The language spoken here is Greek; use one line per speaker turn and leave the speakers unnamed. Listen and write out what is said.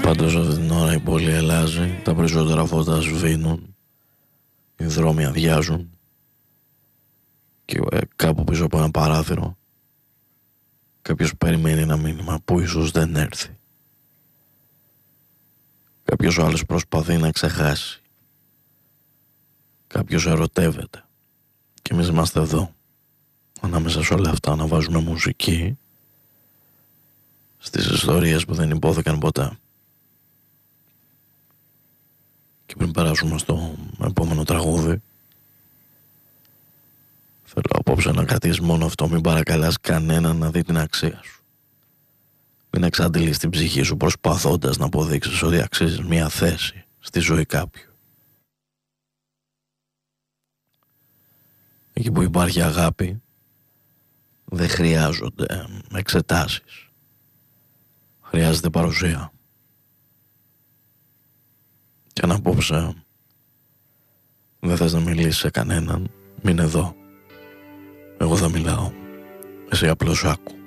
Πάντως αυτή την ώρα η πόλη αλλάζει, τα περισσότερα φώτα σβήνουν, οι δρόμοι αδειάζουν και κάπου πίσω από ένα παράθυρο κάποιος περιμένει ένα μήνυμα που ίσως δεν έρθει. Κάποιος άλλος προσπαθεί να ξεχάσει. Κάποιος ερωτεύεται. Και εμείς είμαστε εδώ, ανάμεσα σε όλα αυτά, να βάζουμε μουσική στις ιστορίες που δεν υπόθηκαν ποτέ. Και πριν περάσουμε στο επόμενο τραγούδι, θέλω απόψε να κρατήσεις μόνο αυτό: μην παρακαλάς κανέναν να δει την αξία σου. Μην εξαντλείς την ψυχή σου προσπαθώντας να αποδείξεις ότι αξίζεις μια θέση στη ζωή κάποιου. Εκεί που υπάρχει αγάπη δεν χρειάζονται εξετάσεις. Χρειάζεται παρουσία. Και αν απόψε δεν θες να μιλήσεις σε κανέναν, μείνε εδώ. Εγώ θα μιλάω. Εσύ απλώς άκου.